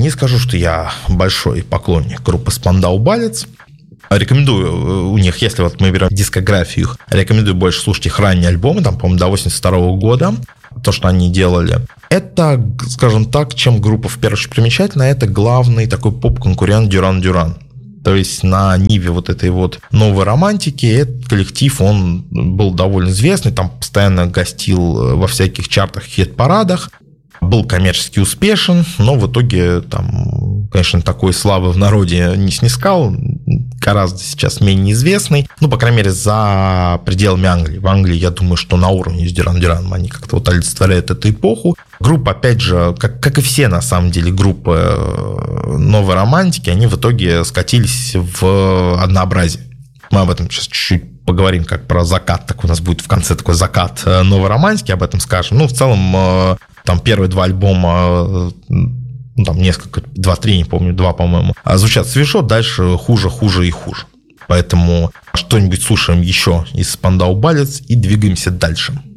Не скажу, что я большой поклонник группы Spandau Ballet. Рекомендую у них, если вот мы берем дискографию их, рекомендую больше слушать их ранние альбомы, там, по-моему, до 82 года, то, что они делали. Это, скажем так, чем группа в первую очередь примечательна, это главный такой поп-конкурент Дюран-Дюран. То есть на ниве вот этой вот новой романтики этот коллектив, он был довольно известный, там постоянно гостил во всяких чартах, хит-парадах, был коммерчески успешен, но в итоге там, конечно, такой славы в народе не снискал, гораздо сейчас менее известный, ну, по крайней мере, за пределами Англии. В Англии, я думаю, что на уровне с Дюран-Дюраном они как-то вот олицетворяют эту эпоху. Группа, опять же, как и все, на самом деле, группы новой романтики, они в итоге скатились в однообразие. Мы об этом сейчас чуть-чуть поговорим, как про закат, так у нас будет в конце такой закат новой романтики, об этом скажем. Ну, в целом, там первые два альбома, ну, там несколько, 2-3, не помню, 2, по-моему, звучат свежо, дальше хуже и хуже. Поэтому что-нибудь слушаем еще из Spandau Ballet и двигаемся дальше.